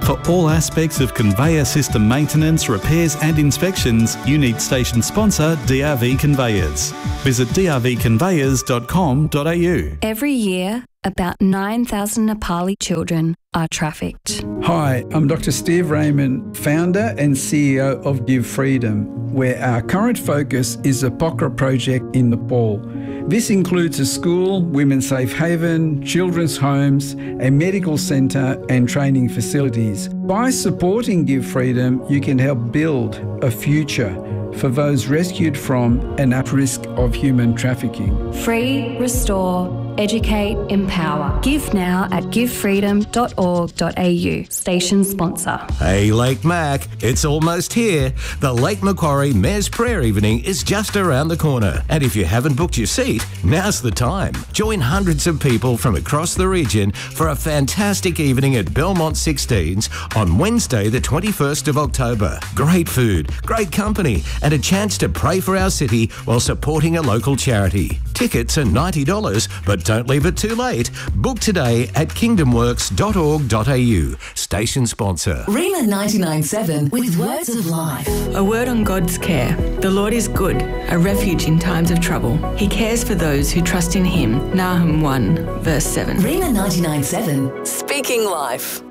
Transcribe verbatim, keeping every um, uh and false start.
For all aspects of conveyor system maintenance, repairs and inspections, you need station sponsor D R V Conveyors. Visit d r v conveyors dot com dot a u. Every year, about nine thousand Nepali children are trafficked. Hi, I'm Doctor Steve Raymond, founder and C E O of Give Freedom, where our current focus is the Pokhara project in Nepal. This includes a school, women's safe haven, children's homes, a medical centre and training facilities. By supporting Give Freedom, you can help build a future for those rescued from and at risk of human trafficking. Free, restore, educate, empower. Give now at give freedom dot org dot a u. Station sponsor. Hey Lake Mac, it's almost here. The Lake Macquarie Mayor's Prayer Evening is just around the corner. And if you haven't booked your seat, now's the time. Join hundreds of people from across the region for a fantastic evening at Belmont sixteens on Wednesday the twenty-first of October. Great food, great company, and a chance to pray for our city while supporting a local charity. Tickets are ninety dollars, but don't leave it too late. Book today at kingdom works dot org dot a u. Station sponsor. Rhema ninety-nine point seven with words of life. A word on God's care. The Lord is good, a refuge in times of trouble. He cares for those who trust in him. Nahum one, verse seven. Rhema ninety-nine point seven, speaking life.